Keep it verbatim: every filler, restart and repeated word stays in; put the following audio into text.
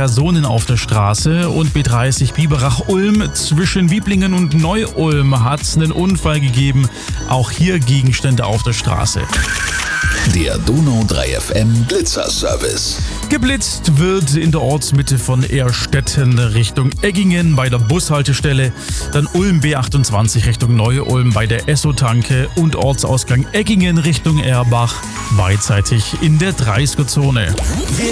Personen auf der Straße und B dreißig Biberach-Ulm zwischen Wieblingen und Neu-Ulm hat es einen Unfall gegeben. Auch hier Gegenstände auf der Straße. Der Donau drei F M Blitzerservice. Geblitzt wird in der Ortsmitte von Ehrstetten Richtung Eggingen bei der Bushaltestelle, dann Ulm B achtundzwanzig Richtung Neu-Ulm bei der Esso-Tanke und Ortsausgang Eggingen Richtung Erbach, beidseitig in der dreißiger Zone.